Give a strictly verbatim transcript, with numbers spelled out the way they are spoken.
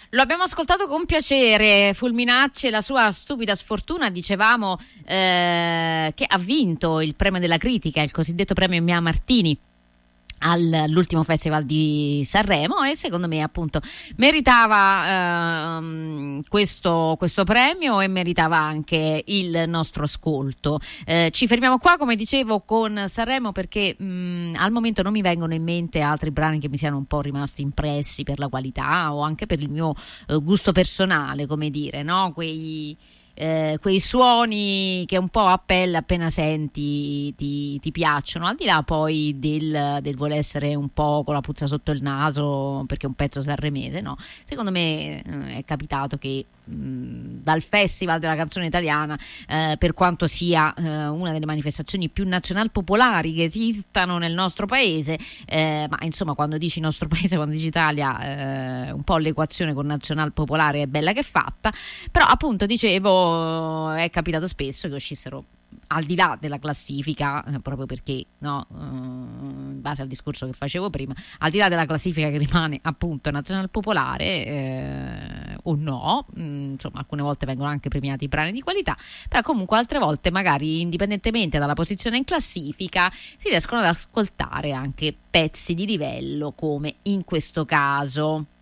Lo abbiamo ascoltato con piacere, Fulminacci e la sua stupida sfortuna, dicevamo eh, che ha vinto il premio della critica, il cosiddetto premio Mia Martini all'ultimo festival di Sanremo, e secondo me appunto meritava ehm, questo, questo premio, e meritava anche il nostro ascolto. Eh, ci fermiamo qua, come dicevo, con Sanremo, perché mh, al momento non mi vengono in mente altri brani che mi siano un po' rimasti impressi per la qualità o anche per il mio eh, gusto personale, come dire, no? Quei Eh, quei suoni che un po' a pelle appena senti ti, ti piacciono, al di là poi del, del voler essere un po' con la puzza sotto il naso perché è un pezzo sanremese, no? Secondo me eh, è capitato che mh, dal Festival della canzone italiana, eh, per quanto sia eh, una delle manifestazioni più nazional popolari che esistano nel nostro paese, eh, ma insomma quando dici nostro paese, quando dici Italia, eh, un po' l'equazione con nazional popolare è bella che è fatta, però appunto dicevo è capitato spesso che uscissero al di là della classifica, eh, proprio perché no, eh, in base al discorso che facevo prima, al di là della classifica che rimane appunto nazional popolare eh, o no, mh, insomma alcune volte vengono anche premiati i brani di qualità, però comunque altre volte magari indipendentemente dalla posizione in classifica si riescono ad ascoltare anche pezzi di livello, come in questo caso.